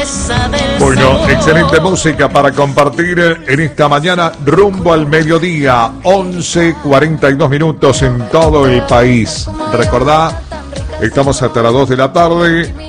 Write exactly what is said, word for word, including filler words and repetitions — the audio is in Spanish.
Bueno, excelente música para compartir en esta mañana rumbo al mediodía, once cuarenta y dos minutos en todo el país. Recordá, estamos hasta las dos de la tarde.